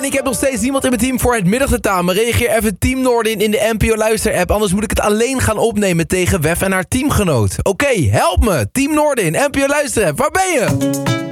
ik heb nog steeds niemand in mijn team voor het middagtentamen. Reageer even Team Noordin in de NPO Luister-app. Anders moet ik het alleen gaan opnemen tegen Wef en haar teamgenoot. Oké, help me. Team Noordin, NPO Luister-app. Waar ben je?